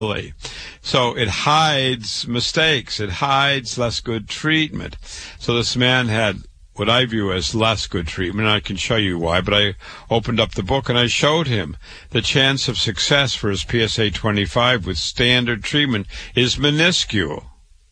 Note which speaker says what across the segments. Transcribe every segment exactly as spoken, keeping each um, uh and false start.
Speaker 1: So it hides mistakes. It hides less good treatment. So this man had what I view as less good treatment, and I can show you why, but I opened up the book and I showed him the chance of success for his P S A twenty-five with standard treatment is minuscule.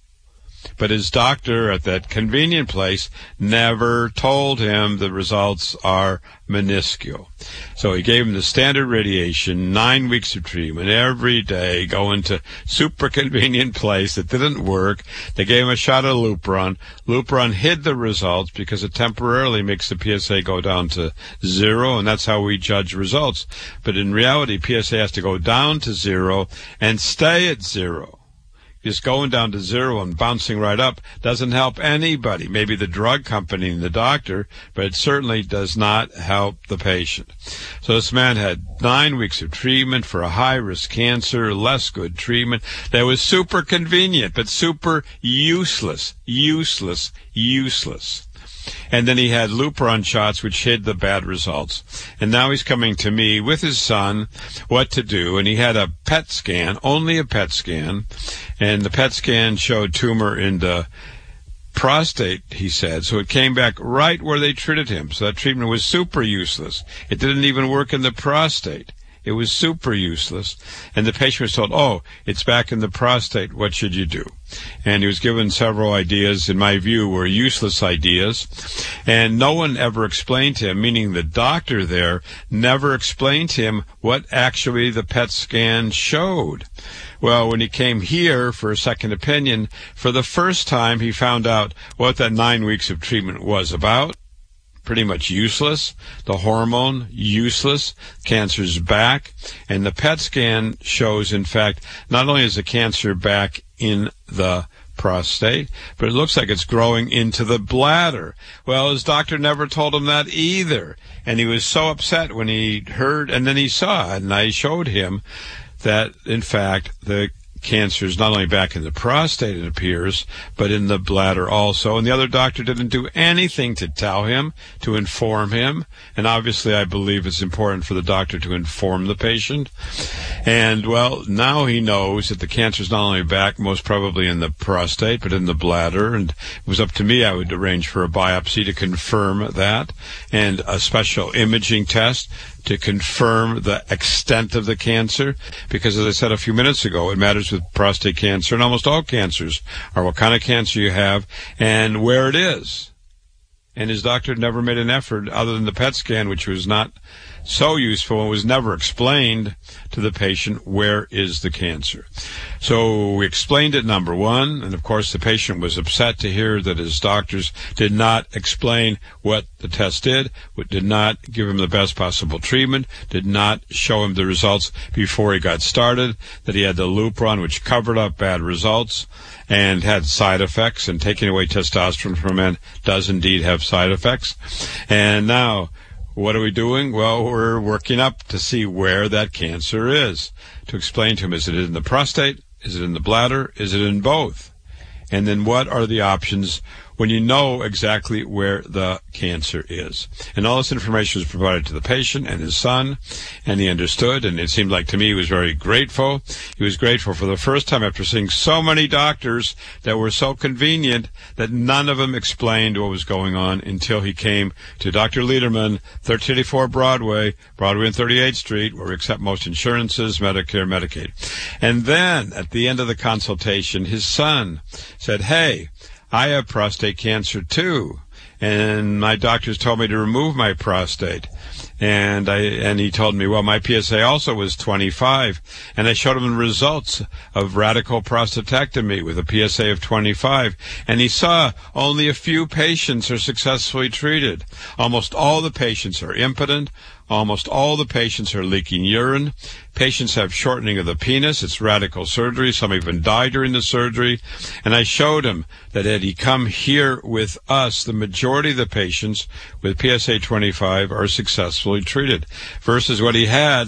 Speaker 1: But his doctor at that convenient place never told him the results are minuscule. So he gave him the standard radiation, nine weeks of treatment every day, going to super convenient place that didn't work. They gave him a shot of Lupron. Lupron hid the results because it temporarily makes the P S A go down to zero, and that's how we judge results. But in reality, P S A has to go down to zero and stay at zero. Just going down to zero and bouncing right up doesn't help anybody. Maybe the drug company and the doctor, but it certainly does not help the patient. So this man had nine weeks of treatment for a high-risk cancer, less good treatment. That was super convenient, but super useless, useless, useless. And then he had Lupron shots, which hid the bad results. And now he's coming to me with his son what to do. And he had a P E T scan, only a P E T scan. And the P E T scan showed tumor in the prostate, he said. So it came back right where they treated him. So that treatment was super useless. It didn't even work in the prostate. It was super useless. And the patient was told, oh, it's back in the prostate. What should you do? And he was given several ideas, in my view, were useless ideas. And no one ever explained to him, meaning the doctor there never explained to him what actually the P E T scan showed. Well, when he came here for a second opinion, for the first time he found out what that nine weeks of treatment was about. Pretty much useless. The hormone, useless. Cancer's back. And the P E T scan shows, in fact, not only is the cancer back in the prostate, but it looks like it's growing into the bladder. Well, his doctor never told him that either. And he was so upset when he heard, and then he saw it, and I showed him that, in fact, the cancer is not only back in the prostate, it appears, but in the bladder also. And the other doctor didn't do anything to tell him, to inform him. And obviously I believe it's important for the doctor to inform the patient. And, well, now he knows that the cancer is not only back, most probably in the prostate, but in the bladder. And it was up to me. I would arrange for a biopsy to confirm that, and a special imaging test to confirm the extent of the cancer, because as I said a few minutes ago, it matters with prostate cancer and almost all cancers are what kind of cancer you have and where it is. And his doctor never made an effort other than the P E T scan, which was not so useful and was never explained to the patient where is the cancer. So we explained it, number one, and of course the patient was upset to hear that his doctors did not explain what the test did, did not give him the best possible treatment, did not show him the results before he got started, that he had the Lupron, which covered up bad results and had side effects, and taking away testosterone from men does indeed have side effects. And now, what are we doing? Well, we're working up to see where that cancer is, to explain to him, is it in the prostate? Is it in the bladder? Is it in both? And then what are the options when you know exactly where the cancer is? And all this information was provided to the patient and his son, and he understood, and it seemed like to me he was very grateful. He was grateful for the first time after seeing so many doctors that were so convenient that none of them explained what was going on until he came to Doctor Lederman, thirteen eighty-four Broadway, Broadway and thirty-eighth Street, where we accept most insurances, Medicare, Medicaid. And then, at the end of the consultation, his son said, hey, I have prostate cancer too, and my doctors told me to remove my prostate. And I and he told me, well, my P S A also was twenty-five, and I showed him the results of radical prostatectomy with a P S A of twenty-five, and he saw only a few patients are successfully treated. Almost all the patients are impotent. Almost all the patients are leaking urine. Patients have shortening of the penis. It's radical surgery. Some even die during the surgery. And I showed him that had he come here with us, the majority of the patients with P S A twenty-five are successfully treated, versus what he had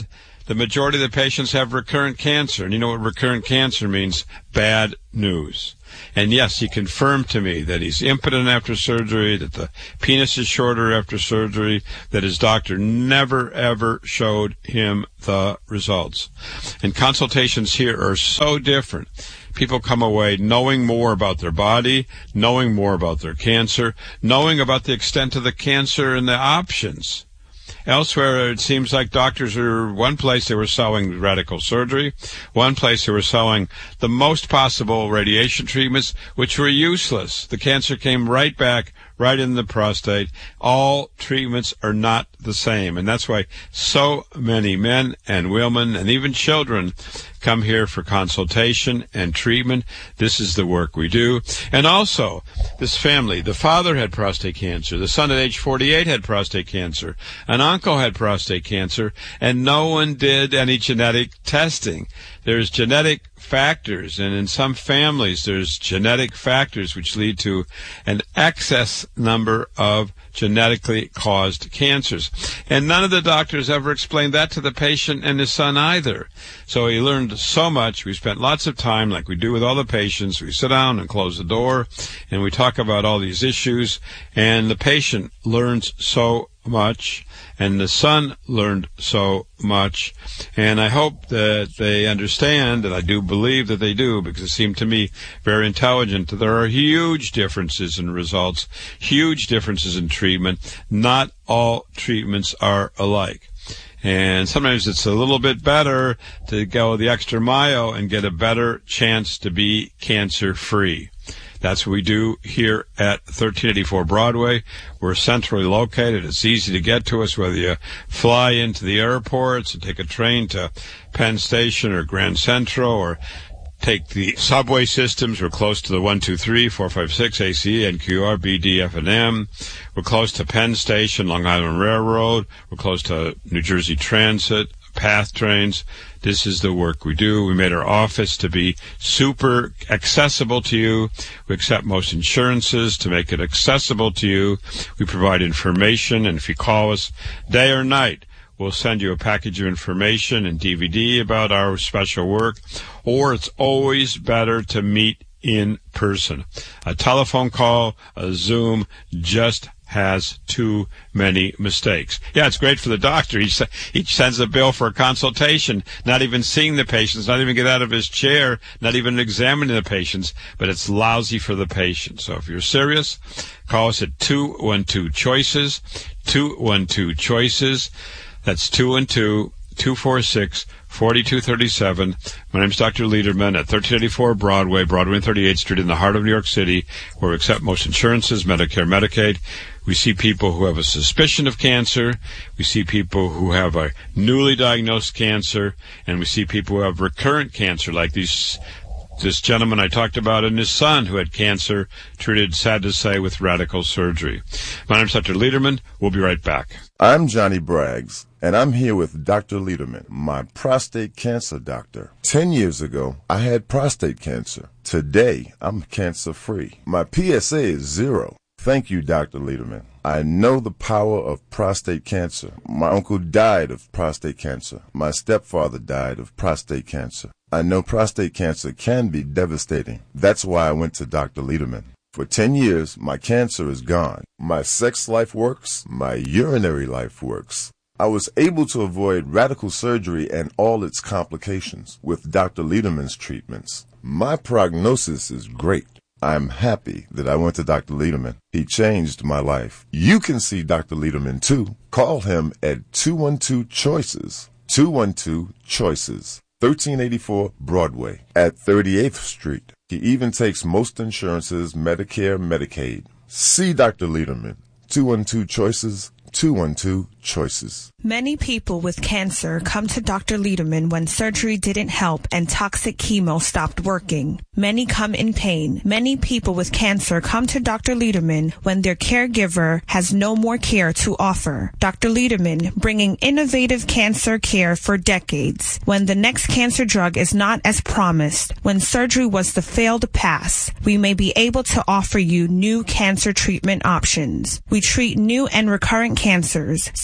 Speaker 1: the majority of the patients have recurrent cancer. And you know what recurrent cancer means? Bad news. And yes, he confirmed to me that he's impotent after surgery, that the penis is shorter after surgery, that his doctor never, ever showed him the results. And consultations here are so different. People come away knowing more about their body, knowing more about their cancer, knowing about the extent of the cancer and the options. Elsewhere, it seems like doctors are, one place they were selling radical surgery, one place they were selling the most possible radiation treatments, which were useless. The cancer came right back, right in the prostate. All treatments are not the same, and that's why so many men and women and even children come here for consultation and treatment. This is the work we do. And also, this family, the father had prostate cancer, the son at age forty-eight had prostate cancer, an uncle had prostate cancer, and no one did any genetic testing. There's genetic factors, and in some families there's genetic factors which lead to an excess number of genetically caused cancers. And none of the doctors ever explained that to the patient and his son either. So he learned so much. We spent lots of time, like we do with all the patients. We sit down and close the door, and we talk about all these issues, and the patient learns so much, and the son learned so much, and I hope that they understand, and I do believe that they do, because it seemed to me very intelligent, that there are huge differences in results, huge differences in treatment. Not all treatments are alike. And sometimes it's a little bit better to go the extra mile and get a better chance to be cancer-free. That's what we do here at thirteen eighty-four Broadway. We're centrally located. It's easy to get to us, whether you fly into the airports and take a train to Penn Station or Grand Central, or take the subway systems. We're close to the one two three, four five six, A C E, N Q R, B D, F, and M. We're close to Penn Station, Long Island Railroad. We're close to New Jersey Transit, PATH trains. This is the work we do. We made our office to be super accessible to you. We accept most insurances to make it accessible to you. We provide information, and if you call us day or night, we'll send you a package of information and D V D about our special work. Or it's always better to meet in person. A telephone call, a Zoom, just has too many mistakes. Yeah, it's great for the doctor. He, he sends a bill for a consultation, not even seeing the patients, not even get out of his chair, not even examining the patients, but it's lousy for the patient. So if you're serious, call us at two one two choices, two one two choices. That's two one two, two four six, four two three seven. My name's Doctor Lederman at thirteen eighty-four Broadway, Broadway and thirty-eighth Street in the heart of New York City, where we accept most insurances, Medicare, Medicaid. We see people who have a suspicion of cancer. We see people who have a newly diagnosed cancer. And we see people who have recurrent cancer, like these this gentleman I talked about and his son who had cancer, treated, sad to say, with radical surgery. My name's Doctor Lederman. We'll be right back.
Speaker 2: I'm Johnny Braggs, and I'm here with Doctor Lederman, my prostate cancer doctor. Ten years ago, I had prostate cancer. Today, I'm cancer-free. My P S A is zero. Thank you, Doctor Lederman. I know the power of prostate cancer. My uncle died of prostate cancer. My stepfather died of prostate cancer. I know prostate cancer can be devastating. That's why I went to Doctor Lederman. For ten years, my cancer is gone. My sex life works. My urinary life works. I was able to avoid radical surgery and all its complications with Doctor Lederman's treatments. My prognosis is great. I'm happy that I went to Doctor Lederman. He changed my life. You can see Doctor Lederman too. Call him at two one two choices, two one two choices, thirteen eighty-four Broadway at thirty-eighth Street. He even takes most insurances, Medicare, Medicaid. See Doctor Lederman, two one two choices, two one two choices.
Speaker 3: Many people with cancer come to Doctor Lederman when surgery didn't help and toxic chemo stopped working. Many come in pain. Many people with cancer come to Doctor Lederman when their caregiver has no more care to offer. Doctor Lederman, bringing innovative cancer care for decades. When the next cancer drug is not as promised, when surgery was the failed pass, we may be able to offer you new cancer treatment options. We treat new and recurrent cancers,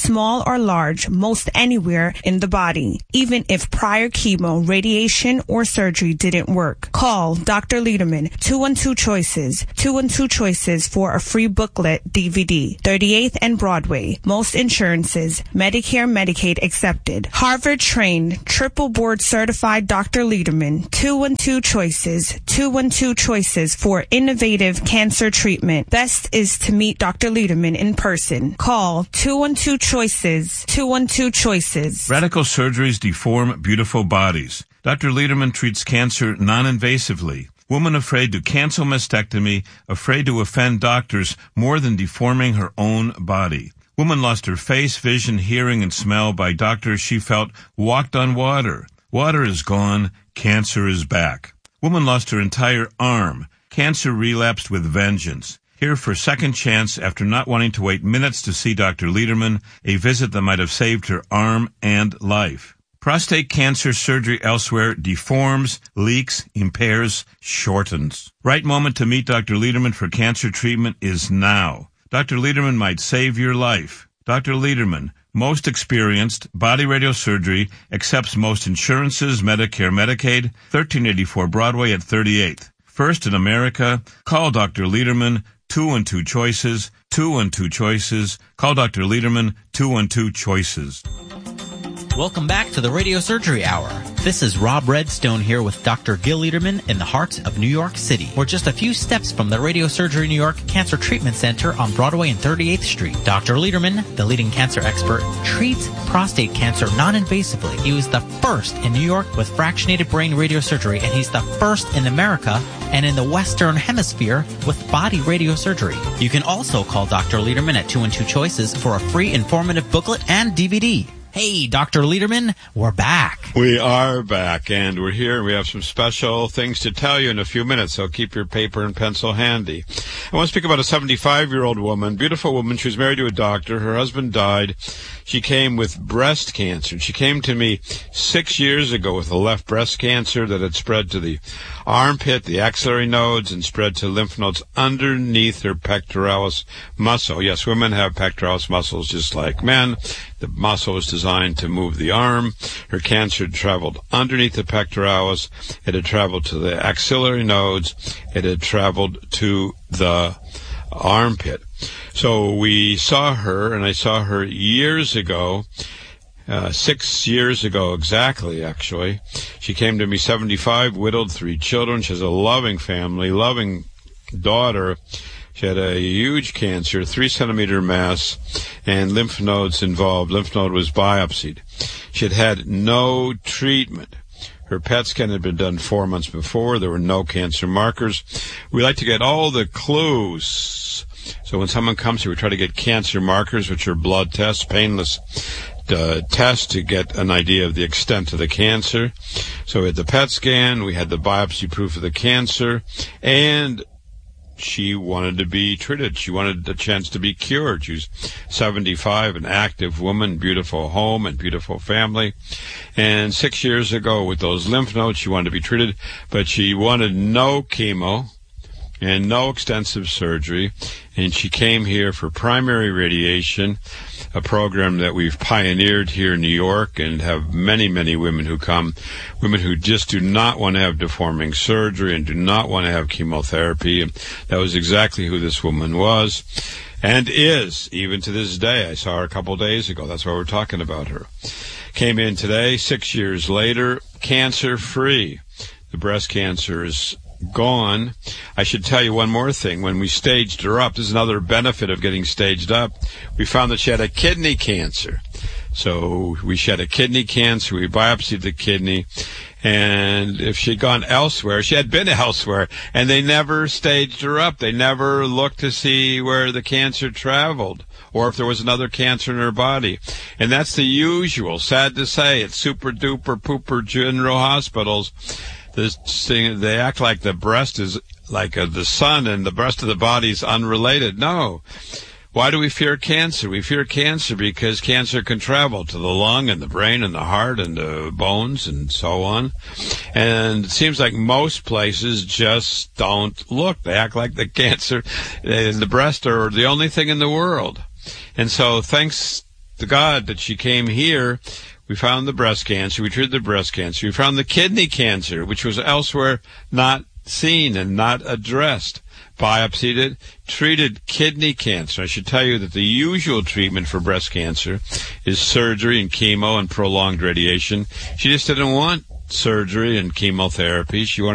Speaker 3: small or large, most anywhere in the body, even if prior chemo, radiation, or surgery didn't work. Call Doctor Lederman, two one two Choices, two one two Choices for a free booklet D V D, thirty-eighth and Broadway. Most insurances, Medicare, Medicaid accepted. Harvard-trained, triple board certified Doctor Lederman, two one two Choices, two one two Choices for innovative cancer treatment. Best is to meet Doctor Lederman in person. Call two one two Choices, two one two Choices.
Speaker 4: Radical surgeries deform beautiful bodies. Doctor Lederman treats cancer non-invasively. Woman afraid to cancel mastectomy, afraid to offend doctors more than deforming her own body. Woman lost her face, vision, hearing, and smell by doctors she felt walked on water. Water is gone. Cancer is back. Woman lost her entire arm. Cancer relapsed with vengeance. Here for second chance after not wanting to wait minutes to see Doctor Lederman, a visit that might have saved her arm and life. Prostate cancer surgery elsewhere deforms, leaks, impairs, shortens. Right moment to meet Doctor Lederman for cancer treatment is now. Doctor Lederman might save your life. Doctor Lederman, most experienced, body radiosurgery, accepts most insurances, Medicare, Medicaid, thirteen eighty-four Broadway at thirty-eighth. First in America, call Doctor Lederman, two one two Choices, two one two Choices. Call Doctor Lederman, two one two Choices.
Speaker 5: Welcome back to the Radio Surgery Hour. This is Rob Redstone here with Doctor Gil Lederman in the heart of New York City. We're just a few steps from the Radio Surgery New York Cancer Treatment Center on Broadway and thirty-eighth Street. Doctor Lederman, the leading cancer expert, treats prostate cancer non-invasively. He was the first in New York with fractionated brain radiosurgery, and he's the first in America and in the Western Hemisphere with body radiosurgery. You can also call Doctor Lederman at two one two Choices for a free informative booklet and D V D. Hey, Doctor Lederman, we're back.
Speaker 1: We are back, and we're here, and we have some special things to tell you in a few minutes, so keep your paper and pencil handy. I want to speak about a seventy-five-year-old woman, beautiful woman. She was married to a doctor. Her husband died. She came with breast cancer. She came to me six years ago with a left breast cancer that had spread to the armpit, the axillary nodes, and spread to lymph nodes underneath her pectoralis muscle. Yes, women have pectoralis muscles just like men. The muscle was designed to move the arm. Her cancer had traveled underneath the pectoralis. It had traveled to the axillary nodes. It had traveled to the armpit. So we saw her, and I saw her years ago, uh, six years ago exactly, actually. She came to me seventy-five, widowed, three children. She has a loving family, loving daughter. She had a huge cancer, three centimeter mass, and lymph nodes involved. Lymph node was biopsied. She had had no treatment. Her P E T scan had been done four months before. There were no cancer markers. We like to get all the clues. So when someone comes here, we try to get cancer markers, which are blood tests, painless uh, tests to get an idea of the extent of the cancer. So we had the P E T scan, we had the biopsy proof of the cancer, and she wanted to be treated. She wanted a chance to be cured. She was seventy-five, an active woman, beautiful home and beautiful family. And six years ago with those lymph nodes, she wanted to be treated, but she wanted no chemo and no extensive surgery. And she came here for primary radiation, a program that we've pioneered here in New York and have many, many women who come, women who just do not want to have deforming surgery and do not want to have chemotherapy. And that was exactly who this woman was and is, even to this day. I saw her a couple days ago. That's why we're talking about her. Came in today, six years later, cancer-free. The breast cancer is gone. I should tell you one more thing. When we staged her up, there's another benefit of getting staged up. We found that she had a kidney cancer. So we she had a kidney cancer. We biopsied the kidney. And if she'd gone elsewhere, she had been elsewhere, and they never staged her up. They never looked to see where the cancer traveled or if there was another cancer in her body. And that's the usual. Sad to say, it's super-duper pooper general hospitals. This thing, they act like the breast is like a, the sun and the rest of the body is unrelated. No. Why do we fear cancer? We fear cancer because cancer can travel to the lung and the brain and the heart and the bones and so on. And it seems like most places just don't look. They act like the cancer and the breast are the only thing in the world. And so thanks to God that she came here. We found the breast cancer. We treated the breast cancer. We found the kidney cancer, which was elsewhere not seen and not addressed. Biopsied it, treated kidney cancer. I should tell you that the usual treatment for breast cancer is surgery and chemo and prolonged radiation. She just didn't want surgery and chemotherapy. She wanted